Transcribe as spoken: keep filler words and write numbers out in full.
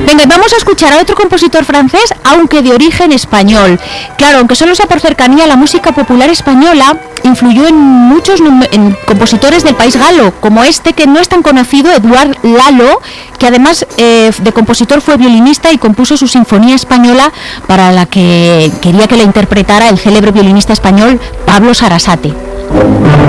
Venga, vamos a escuchar a otro compositor francés, aunque de origen español. Claro, aunque solo sea por cercanía, la música popular española influyó en muchos en compositores del país galo, como este que no es tan conocido, Eduard Lalo, que además eh, de compositor fue violinista y compuso su Sinfonía Española, para la que quería que la interpretara el célebre violinista español Pablo Sarasate.